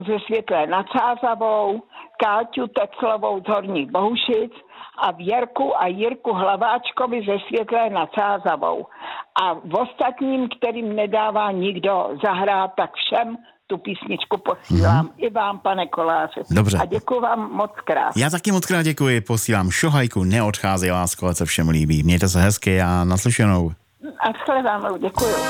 ze Světlé nad Sázavou, Káťu Teclovou z Horních Bohušic a Věrku a Jirku Hlaváčkovi ze Světlé nad Sázavou. A v ostatním, kterým nedává nikdo zahrát, tak všem tu písničku posílám. I vám, pane Koláři. Dobře. A děkuji vám moc krát. Já taky moc krát děkuji, posílám Šohajku, Neodcházej lásko, ať se všem líbí. Mějte se hezky a naslyšenou. A shledanou, děkuji.